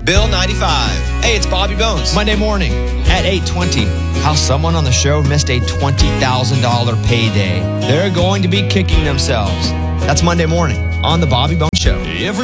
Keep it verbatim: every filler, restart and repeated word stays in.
Bill ninety-five. Hey, it's Bobby Bones. Monday morning at eight twenty, how someone on the show missed a twenty thousand dollars payday. They're going to be kicking themselves. That's Monday morning on The Bobby Bones Show. Every